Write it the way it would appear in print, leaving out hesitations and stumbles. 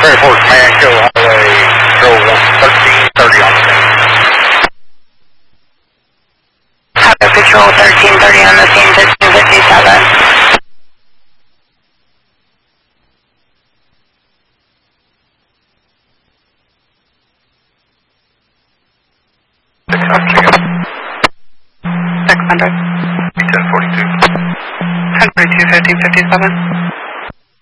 24 command, show highway 1330 on the scene. Highway Patrol 1330 on the scene, 1557. Chicken. 600. 1042. 1042, 1557.